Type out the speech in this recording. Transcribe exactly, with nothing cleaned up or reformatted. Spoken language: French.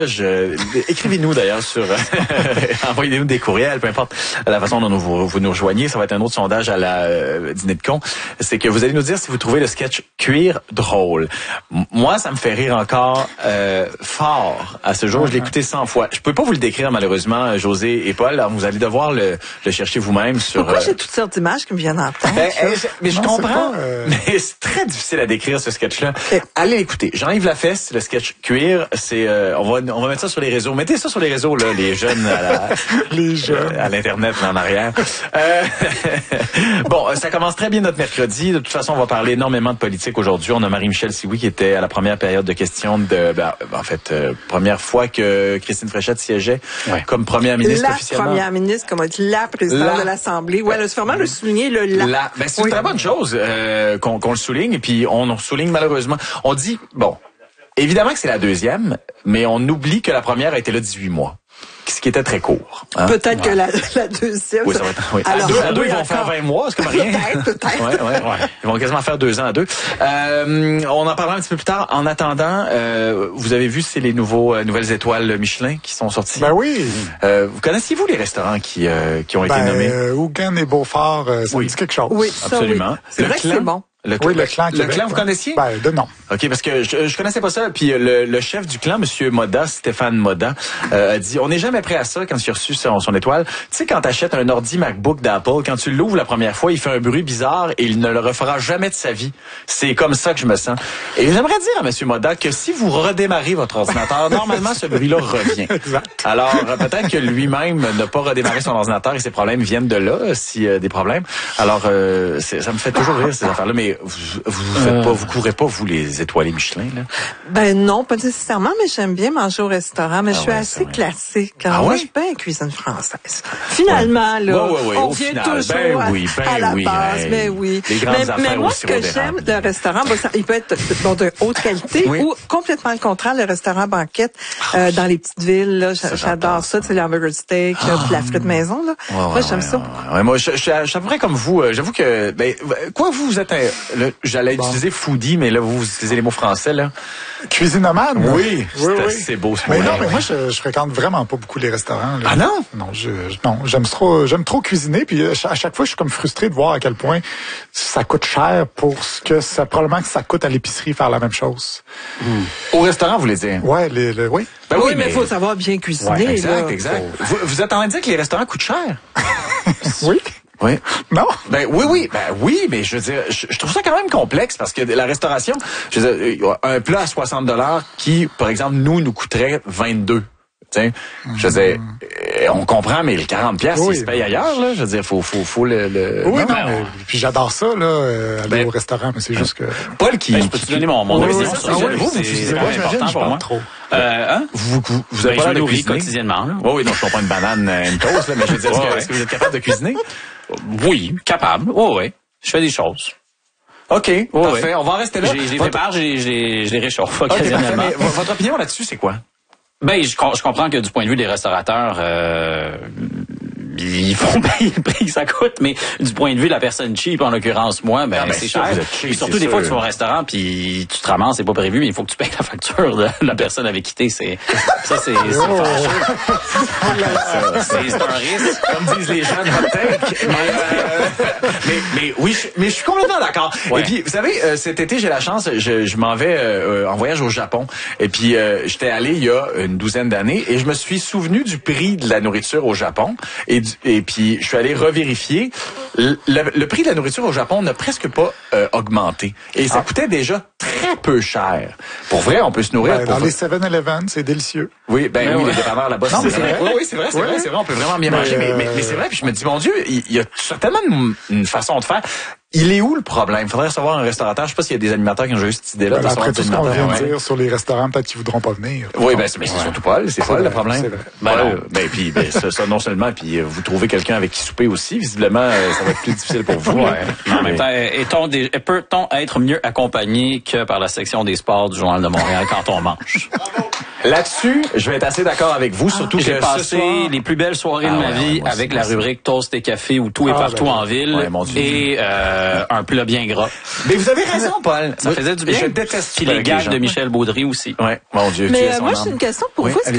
Je, écrivez-nous d'ailleurs sur euh, envoyez-nous des courriels, peu importe la façon dont vous, vous nous rejoignez. Ça va être un autre sondage à la euh, dîner de con. C'est que vous allez nous dire si vous trouvez le sketch cuir drôle. M- moi, ça me fait rire encore euh, fort à ce jour. Je l'ai écouté cent fois. Je peux pas vous le décrire malheureusement, José et Paul. Alors, vous allez devoir le, le chercher vous-même sur. Pourquoi euh, j'ai toutes sortes d'images qui me viennent en tête? Ben, euh, je- mais je Non, c'est comprends, pas, euh, mais c'est très difficile à décrire ce sketch-là. Okay. Allez écouter. Jean-Yves Lafesse, le sketch cuir, c'est euh, on va on va mettre ça sur les réseaux. Mettez ça sur les réseaux là, les jeunes à la, les jeunes à l'internet là, en arrière. Euh, bon, ça commence très bien notre mercredi. De toute façon, on va parler énormément de politique aujourd'hui. On a Marie-Michel Sioui qui était à la première période de questions de ben, en fait euh, première fois que Christine Fréchette siégeait ouais. comme première ministre la officiellement. La première ministre, comme a dit la présidente la... de l'Assemblée. Ouais, là, c'est vraiment le souligner le la. la... Ben, c'est oui. une très bonne chose euh, qu'on qu'on le souligne et puis on le souligne malheureusement. On dit bon. Évidemment que c'est la deuxième, mais on oublie que la première a été là dix-huit mois. Ce qui était très court. Hein? Peut-être ouais. que la, la deuxième... Oui, ça va être... Oui. Alors, à deux, à deux oui, ils vont encore. faire vingt mois, c'est comme rien. Peut-être, peut-être. Ouais, ouais, ouais. Ils vont quasiment faire deux ans à deux. Euh, on en parlera un petit peu plus tard. En attendant, euh, vous avez vu, c'est les nouveaux euh, nouvelles étoiles Michelin qui sont sorties. Ben oui. Euh, vous connaissiez-vous les restaurants qui, euh, qui ont ben, été nommés? Euh, Ougan et Beaufort, euh, ça oui. me dit quelque chose. Oui, absolument. Ça, oui. C'est vrai que c'est bon. Le oui, le clan Le Québec, clan, vous ouais. connaissiez? Ben, de non. OK, parce que je, je connaissais pas ça. Puis le, le chef du clan, Monsieur Moda, Stéphane Moda, euh, a dit, on n'est jamais prêt à ça quand il a reçu son, son étoile. Tu sais, quand t'achètes un ordi MacBook d'Apple, quand tu l'ouvres la première fois, il fait un bruit bizarre et il ne le refera jamais de sa vie. C'est comme ça que je me sens. Et j'aimerais dire à Monsieur Moda que si vous redémarrez votre ordinateur, normalement, ce bruit-là revient. Exact. Alors, peut-être que lui-même n'a pas redémarré son ordinateur et ses problèmes viennent de là, si euh, des problèmes. Alors, euh, ça me fait toujours rire, ces affaires-là. Mais vous, vous Vous faites pas, vous courez pas, vous, les étoilés Michelin, là? Ben non, pas nécessairement, mais j'aime bien manger au restaurant, mais ah je suis ouais, assez classique. Quand ah moi, ouais? je suis bien cuisine française. Finalement, ouais. là, ouais, ouais, ouais, on au vient final, toujours ben à, oui, ben à la oui, base, hey. mais oui. Les grandes mais, mais moi, ce que j'aime d'un restaurant, ben, ça, il peut être bon, de haute qualité oui. ou complètement le contraire, le restaurant banquette euh, dans les petites villes. Là, ça, j'adore ça, c'est les hamburger steak, ah. la frite maison. Là. Ouais, moi, ouais, j'aime ouais, ça. Ouais, ouais. Moi, je, je, je suis à peu près comme vous. J'avoue que, ben, quoi, vous, vous êtes un, le, j'allais bon. utiliser foodie, mais là, vous, vous utilisez les mots français, là. Cuisinomane? Oui, oui, oui. C'est beau, ce Mais mot-là. non, mais moi, je, je fréquente vraiment pas beaucoup les restaurants. Là. Ah non? Non, je, je non, j'aime trop, j'aime trop cuisiner, puis à chaque fois, je suis comme frustré de voir à quel point ça coûte cher pour ce que ça, probablement que ça coûte à l'épicerie faire la même chose. Mm. Au restaurant, vous voulez dire? Ouais, les, les oui. Ben oui, oui, mais il faut savoir bien cuisiner. Ouais, exact, là. exact. Vous, vous êtes en train de dire que les restaurants coûtent cher? Oui. Oui. Non? Ben oui, oui, ben oui, mais je veux dire, je, je trouve ça quand même complexe parce que la restauration, je veux dire, un plat à soixante dollars qui, par exemple, nous, nous coûterait vingt-deux. T'sais, je veux dire, on comprend, mais les quarante piastres, oui, ils se payent ailleurs, là. Je veux dire, faut, faut, faut le, le... Oui, non, non mais, puis j'adore ça, là, euh, aller ben, au restaurant, mais c'est juste que... Paul qui... Ben, je peux te donner mon, mon oui, opinion. C'est, ça, c'est, vous, c'est, c'est pas important pour moi. Trop. Euh, hein? Vous, vous, vous avez ben, pas l'air de cuisiner quotidiennement, là. Oui, oui, non, je comprends une banane, une toast, là, mais je veux dire, est-ce, que, est-ce que vous êtes capable de cuisiner? Oui, capable. Oui, oui. Je fais des choses. OK, oh, parfait. Ouais. On va en rester là. Je les prépare, je les réchauffe okay, occasionnellement. Parfait, mais votre opinion là-dessus, c'est quoi? Ben, je, je comprends que du point de vue des restaurateurs, euh, ils font payer le prix que ça coûte, mais du point de vue de la personne cheap, en l'occurrence moi, ben, ah ben c'est cher. Cheap, et surtout des sûr. fois, tu vas au restaurant puis tu te ramasses, c'est pas prévu, mais il faut que tu payes la facture de la personne avec qui t'es. C'est ça, c'est c'est oh. c'est, c'est un risque, comme disent les gens de hot take. Mais, euh, mais, mais oui, je, mais je suis complètement d'accord. Ouais. Et puis, vous savez, euh, cet été, j'ai la chance, je, je m'en vais euh, en voyage au Japon. Et puis, euh, j'étais allé il y a une douzaine d'années et je me suis souvenu du prix de la nourriture au Japon. Et, et puis, je suis allé revérifier. Le, le, le prix de la nourriture au Japon n'a presque pas euh, augmenté. Et ça ah. coûtait déjà très peu cher. Pour vrai, on peut se nourrir. Ben, pour dans les seven eleven, c'est délicieux. Oui, ben mais oui, ouais. les dépanneurs là-bas, non, c'est, c'est vrai. vrai. Oui, oui, c'est vrai, c'est ouais. vrai, c'est vrai. On peut vraiment bien mais manger. Euh... Mais, mais, mais c'est vrai, puis je me dis, mon Dieu, il, il y a certainement une, une façon de faire. Il est où le problème? Il faudrait recevoir un restaurateur. Je sais pas s'il y a des animateurs qui ont eu cette idée-là. Ben, après tout ce qu'on vient de ouais. dire sur les restaurants, peut-être qu'ils voudront pas venir. Oui, ben, c'est, mais c'est ouais. surtout Paul. C'est, c'est Paul le problème. C'est vrai. Ben, non. ben puis ben, ça, ça, non seulement, puis vous trouvez quelqu'un avec qui souper aussi. Visiblement, ça va être plus difficile pour vous. Ouais. Mais en même temps, est-on des, peut-on être mieux accompagné que par la section des sports du Journal de Montréal quand on mange? Là-dessus, je vais être assez d'accord avec vous, surtout ah, que j'ai passé soir... les plus belles soirées ah, de ma ouais, vie ouais, avec la rubrique Toast et café où tout est ah, partout ben, en ville ouais, et euh, un plat bien gras. Mais vous avez raison, Paul. Ça faisait du bien. Je déteste. Puis les gags de Michel Baudry aussi. Ouais, mon Dieu. Mais euh, moi, j'ai une question pour oui, vous. Est-ce